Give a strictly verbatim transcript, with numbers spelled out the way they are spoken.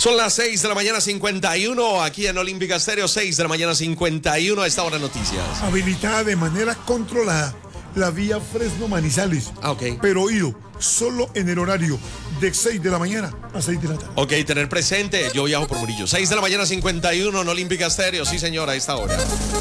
Son las seis de la mañana cincuenta y uno, aquí en Olímpica Estéreo, seis de la mañana cincuenta y uno, a esta hora noticias. Habilitada de manera controlada la vía Fresno-Manizales. Ah, ok. Pero oído, solo en el horario de seis de la mañana a seis de la tarde. Ok, tener presente, yo viajo por Murillo. seis de la mañana cincuenta y uno en Olímpica Estéreo, sí señora, a esta hora.